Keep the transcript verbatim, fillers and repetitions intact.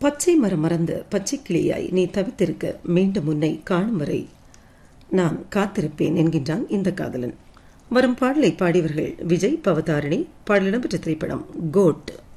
பச்சை மரம் மறந்து பச்சை கிளியாய் நீ தவித்திருக்க மீண்டும் உன்னை காணும் வரை நான் காத்திருப்பேன் என்கின்றான் இந்த காதலன். வரும் பாடலை பாடியவர்கள் விஜய், பவதாரணி. பாடல் இடம்பெற்ற திரைப்படம் கோட்.